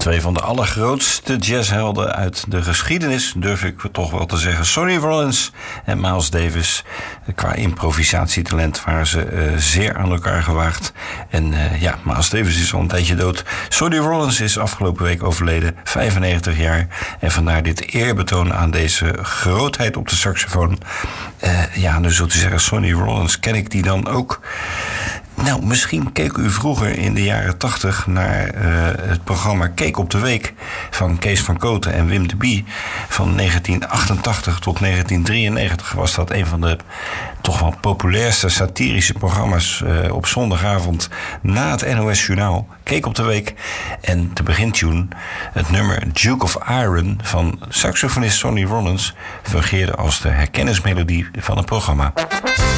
Twee van de allergrootste jazzhelden uit de geschiedenis, durf ik toch wel te zeggen. Sonny Rollins en Miles Davis. Qua improvisatietalent waren ze zeer aan elkaar gewaagd. En Miles Davis is al een tijdje dood. Sonny Rollins is afgelopen week overleden, 95 jaar. En vandaar dit eerbetoon aan deze grootheid op de saxofoon. Nu zult u zeggen, Sonny Rollins, ken ik die dan ook? Nou, misschien keek u vroeger in de jaren 80 naar het programma Keek op de Week van Kees van Kooten en Wim de Bie. Van 1988 tot 1993 was dat een van de toch wel populairste satirische programma's op zondagavond na het NOS Journaal. Keek op de Week. En de begintune, het nummer Duke of Iron van saxofonist Sonny Rollins, fungeerde als de herkenningsmelodie van het programma.